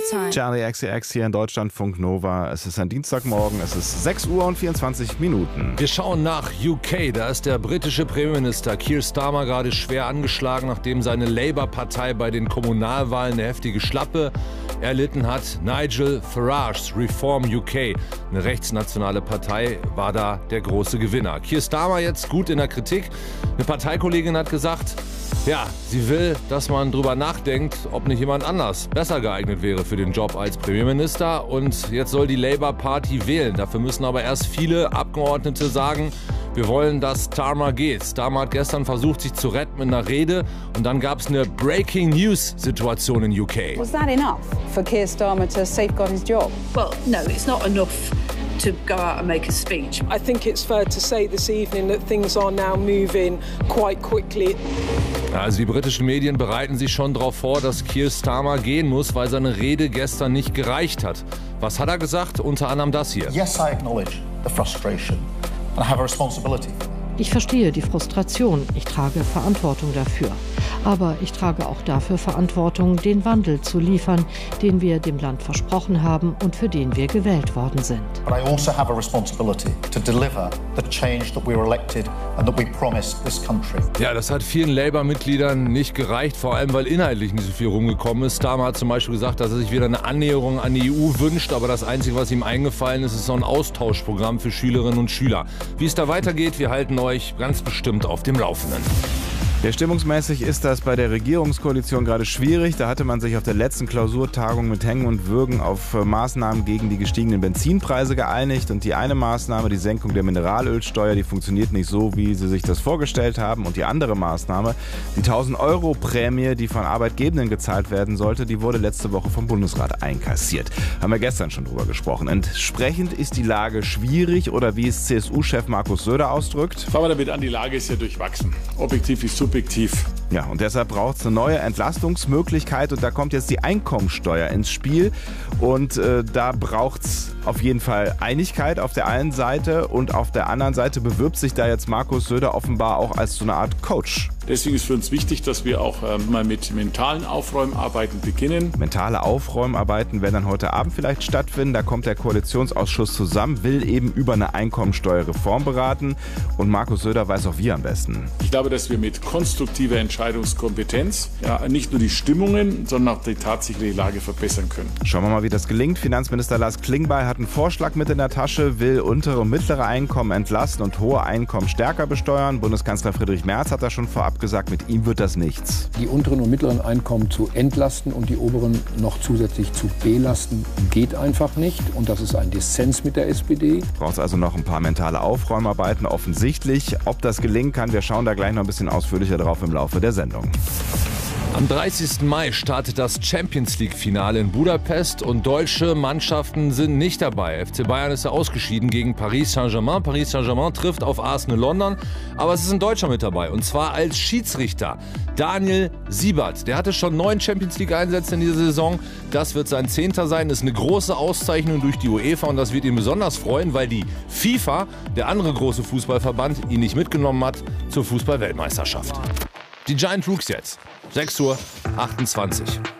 Charlie XCX hier in Deutschlandfunk Nova. Es ist ein Dienstagmorgen, es ist 6 Uhr und 24 Minuten. Wir schauen nach UK. Da ist der britische Premierminister Keir Starmer gerade schwer angeschlagen, nachdem seine Labour-Partei bei den Kommunalwahlen eine heftige Schlappe erlitten hat. Nigel Farage's Reform UK, eine rechtsnationale Partei, war da der große Gewinner. Keir Starmer jetzt gut in der Kritik. Eine Parteikollegin hat gesagt, ja, sie will, dass man drüber nachdenkt, ob nicht jemand anders besser geeignet wäre für den Job als Premierminister. Und jetzt soll die Labour Party wählen. Dafür müssen aber erst viele Abgeordnete sagen, wir wollen, dass Starmer geht. Starmer hat gestern versucht, sich zu retten mit einer Rede. Und dann gab es eine Breaking-News-Situation in UK. Was that enough for Keir Starmer to safeguard his job? Well, no, it's not enough to go out and make a speech. I think it's fair to say this evening that things are now moving quite quickly. Also die britischen Medien bereiten sich schon darauf vor, dass Keir Starmer gehen muss, weil seine Rede gestern nicht gereicht hat. Was hat er gesagt? Unter anderem das hier. Yes, I acknowledge the frustration and I have a responsibility. Ich verstehe die Frustration, ich trage Verantwortung dafür. Aber ich trage auch dafür Verantwortung, den Wandel zu liefern, den wir dem Land versprochen haben und für den wir gewählt worden sind. But I also have a responsibility to deliver the change that we were elected and that we promised this country. Ja, das hat vielen Labour-Mitgliedern nicht gereicht, vor allem weil inhaltlich nicht so viel rumgekommen ist. Starmer hat zum Beispiel gesagt, dass er sich wieder eine Annäherung an die EU wünscht, aber das Einzige, was ihm eingefallen ist, ist so ein Austauschprogramm für Schülerinnen und Schüler. Wie es da weitergeht, wir halten euch ganz bestimmt auf dem Laufenden. Ja, stimmungsmäßig ist das bei der Regierungskoalition gerade schwierig. Da hatte man sich auf der letzten Klausurtagung mit Hängen und Würgen auf Maßnahmen gegen die gestiegenen Benzinpreise geeinigt. Und die eine Maßnahme, die Senkung der Mineralölsteuer, die funktioniert nicht so, wie sie sich das vorgestellt haben. Und die andere Maßnahme, die 1.000-Euro-Prämie, die von Arbeitgebenden gezahlt werden sollte, die wurde letzte Woche vom Bundesrat einkassiert. Haben wir gestern schon drüber gesprochen. Entsprechend ist die Lage schwierig oder wie es CSU-Chef Markus Söder ausdrückt. Fangen wir damit an, die Lage ist ja durchwachsen. Objektiv ist subjektiv. Ja, und deshalb braucht es eine neue Entlastungsmöglichkeit und da kommt jetzt die Einkommensteuer ins Spiel und da braucht es auf jeden Fall Einigkeit auf der einen Seite und auf der anderen Seite bewirbt sich da jetzt Markus Söder offenbar auch als so eine Art Coach. Deswegen ist für uns wichtig, dass wir auch mal mit mentalen Aufräumarbeiten beginnen. Mentale Aufräumarbeiten werden dann heute Abend vielleicht stattfinden. Da kommt der Koalitionsausschuss zusammen, will eben über eine Einkommensteuerreform beraten. Und Markus Söder weiß auch wie am besten. Ich glaube, dass wir mit konstruktiver Entscheidungskompetenz nicht nur die Stimmungen, sondern auch die tatsächliche Lage verbessern können. Schauen wir mal, wie das gelingt. Finanzminister Lars Klingbeil hat einen Vorschlag mit in der Tasche, will untere und mittlere Einkommen entlasten und hohe Einkommen stärker besteuern. Bundeskanzler Friedrich Merz hat da schon vorab gesagt, mit ihm wird das nichts. Die unteren und mittleren Einkommen zu entlasten und die oberen noch zusätzlich zu belasten, geht einfach nicht. Und das ist ein Dissens mit der SPD. Braucht es also noch ein paar mentale Aufräumarbeiten offensichtlich. Ob das gelingen kann, wir schauen da gleich noch ein bisschen ausführlicher drauf im Laufe der Sendung. Am 30. Mai startet das Champions-League-Finale in Budapest und deutsche Mannschaften sind nicht dabei. FC Bayern ist ja ausgeschieden gegen Paris Saint-Germain. Paris Saint-Germain trifft auf Arsenal London, aber es ist ein Deutscher mit dabei und zwar als Schiedsrichter. Daniel Siebert, der hatte schon 9 Champions-League-Einsätze in dieser Saison. Das wird sein 10. sein, das ist eine große Auszeichnung durch die UEFA und das wird ihn besonders freuen, weil die FIFA, der andere große Fußballverband, ihn nicht mitgenommen hat zur Fußball-Weltmeisterschaft. Die Giant Rooks jetzt. 6:28 Uhr.